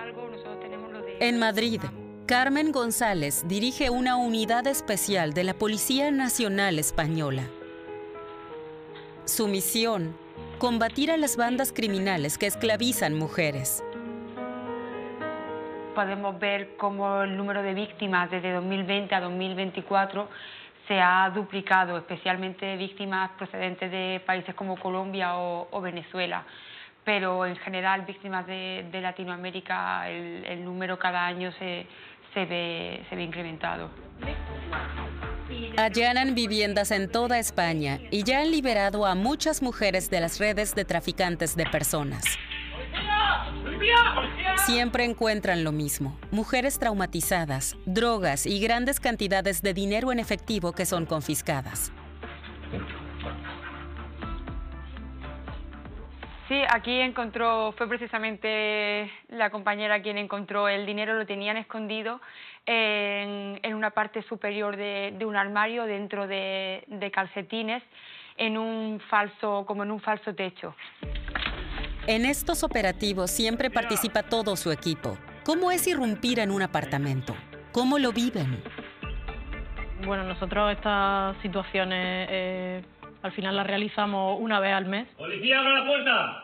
En Madrid, Carmen González dirige una unidad especial de la Policía Nacional Española. Su misión: combatir a las bandas criminales que esclavizan mujeres. Podemos ver cómo el número de víctimas desde 2020 a 2024 se ha duplicado, especialmente víctimas procedentes de países como Colombia o Venezuela. Pero en general, víctimas de Latinoamérica, el número cada año se ve incrementado. Allanan viviendas en toda España y ya han liberado a muchas mujeres de las redes de traficantes de personas. Siempre encuentran lo mismo: mujeres traumatizadas, drogas y grandes cantidades de dinero en efectivo que son confiscadas. Sí, aquí fue precisamente la compañera quien encontró el dinero. Lo tenían escondido en una parte superior de un armario, dentro de calcetines, como en un falso techo. En estos operativos siempre participa todo su equipo. ¿Cómo es irrumpir en un apartamento? ¿Cómo lo viven? Bueno, nosotros estas situaciones al final las realizamos una vez al mes. ¡Policía, abra la puerta!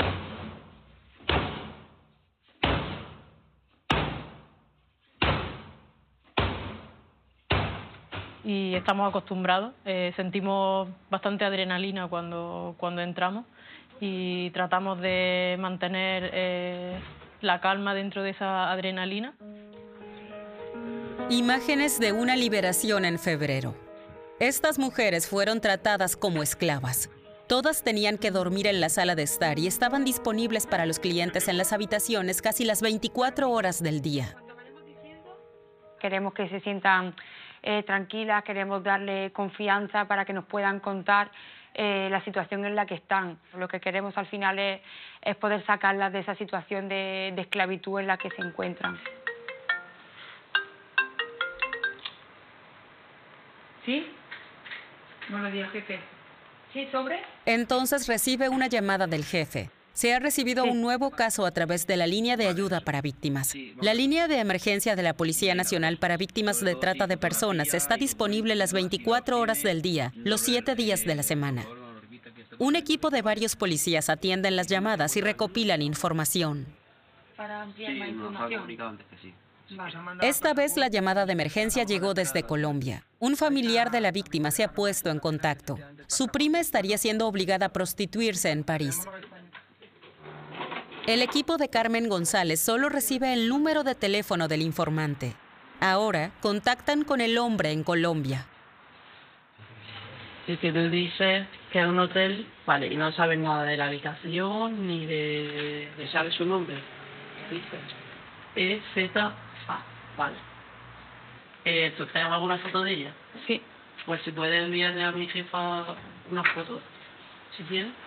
Y estamos acostumbrados, sentimos bastante adrenalina cuando entramos y tratamos de mantener la calma dentro de esa adrenalina. Imágenes de una liberación en febrero. Estas mujeres fueron tratadas como esclavas. Todas tenían que dormir en la sala de estar y estaban disponibles para los clientes en las habitaciones casi las 24 horas del día. Queremos que se sientan tranquilas, queremos darle confianza para que nos puedan contar la situación en la que están. Lo que queremos al final es poder sacarlas de esa situación de esclavitud en la que se encuentran. ¿Sí? Buenos días, jefe. ¿Sí, sobre? Entonces recibe una llamada del jefe. Se ha recibido un nuevo caso a través de la línea de ayuda para víctimas. La línea de emergencia de la Policía Nacional para víctimas de trata de personas está disponible las 24 horas del día, los 7 días de la semana. Un equipo de varios policías atienden las llamadas y recopilan información. Para ampliar más información. Esta vez la llamada de emergencia llegó desde Colombia. Un familiar de la víctima se ha puesto en contacto. Su prima estaría siendo obligada a prostituirse en París. El equipo de Carmen González solo recibe el número de teléfono del informante. Ahora contactan con el hombre en Colombia. Y que tú dices que es un hotel, vale, y no sabes nada de la habitación ni de sabe su nombre. Dice EZA, vale. ¿Tú tienes alguna foto de ella? Sí. Pues si puedes enviarle a mi jefa unas fotos, si quieres.